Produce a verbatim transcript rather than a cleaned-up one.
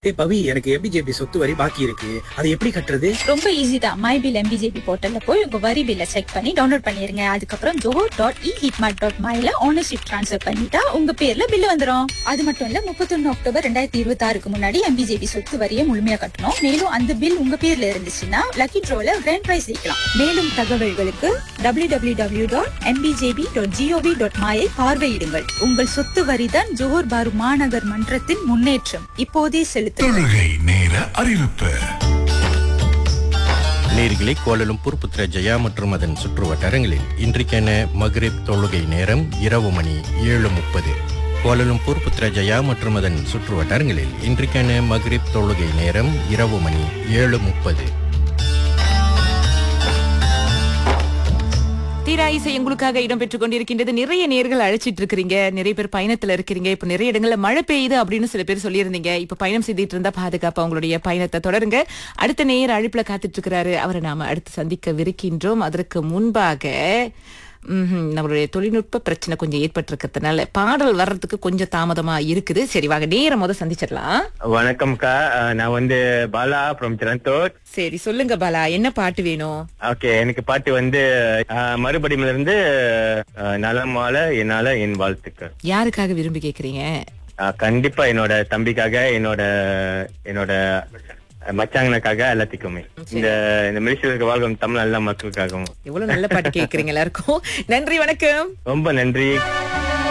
ஏய் பவி, எனக்கு எம்பிஜேபி சொத்து வரி பாக்கி இருக்கு, அதை எப்படி கட்டுறது? ரொம்ப ஈஸி தான். மை பில் எம்பிஜேபி போர்ட்டல்ல போய் உங்க வரி பில்ல செக் பண்ணி டவுன்லோட் பண்ணிருங்க. அதுக்கப்புறம் ஜோஹோ டாட் இ ஹிட்மார்ட் டாட் மைல ஓனர்ஷிப் ட்ரான்ஸ்ஃபர் பண்ணிட்டா உங்க பேர்ல பில் வந்துரும். அது மட்டும் இல்ல, முப்பத்தொன்னு அக்டோபர் ரெண்டாயிரத்தி இருபத்தி ஆறுக்கு முன்னாடி எம்பிஜேபி சொத்து வரியை முழுமையா கட்டணும். மேலும் அந்த பில் உங்க பேர்ல இருந்துச்சுன்னா லக்கி ட்ரோல கிராண்ட் பிரைஸ் ஜெயிக்கலாம். மேலும் தகவல்களுக்கு W W W dot MPBJP dot gov dot மாயை பார்வையிடுங்கள். உங்கள் சொத்து வரி தான் ஜோஹர் பாரு மாநகர் மன்றத்தின் முன்னேற்றம். இப்போதே செலுத்த தொழுகை நேர அறிவிப்பு. நேர்களை கோலாலம்பூர், புத்ரஜயா மற்றும் அதன் சுற்று வட்டாரங்களில் இன்றைக்கான மக்ரிப் தொழுகை நேரம் இரவு மணி ஏழு முப்பது. கோலாலம்பூர், புத்ரஜயா மற்றும் அதன் சுற்று வட்டாரங்களில் இன்றைக்கான மக்ரிப் தொழுகை நேரம் இரவு மணி ஏழு முப்பது. தீரா இசை உங்களுக்காக இடம்பெற்றுக் கொண்டிருக்கின்றது. நிறைய நேர்கள் அழைச்சிட்டு இருக்கிறீங்க, நிறைய பேர் பயணத்துல இருக்கிறீங்க. இப்ப நிறைய இடங்கள்ல மழை பெய்யுது அப்படின்னு சில பேர் சொல்லியிருந்தீங்க. இப்ப பயணம் செய்துட்டு இருந்தா பாதுகாப்பா உங்களுடைய பயணத்தை தொடருங்க. அடுத்த நேர் அழைப்புல காத்துட்டு இருக்கிறாரு, அவரை நாம அடுத்து சந்திக்கவிருக்கின்றோம். அதற்கு முன்பாக ம்ஹும், நம்மளுடைய தொழில்நுட்ப பிரச்சனை கொஞ்சம் ஏற்பட்டிருக்கிறதுனால பாடல் வர்றதுக்கு கொஞ்சம் தாமதமா இருக்குது. சரி, வாங்க நேரம் முத சந்திச்சிடலாம். வணக்கம்க்கா, நான் வந்து பாலா ஃப்ரம் சிரந்தோட். சரி, சொல்லுங்க பாலா, என்ன பாட்டு வேணும்? ஓகே, எனக்கு பாட்டு வந்து மறுபடியும் இருந்து நலமால என்னால என் வாழ்த்துக்கள். யாருக்காக விரும்பி கேக்குறீங்க? கண்டிப்பா என்னோட தம்பிக்காக, என்னோட என்னோட மச்சாங்கனுக்காக, எல்லாத்துக்குமே. இந்த இந்த மலேசியாவுக்கு வாழ்க்கும் தமிழ் எல்லா மக்களுக்காகவும். எவ்வளவு நல்ல பாட்டு கேக்குறீங்க எல்லாருக்கும். நன்றி, வணக்கம். ரொம்ப நன்றி.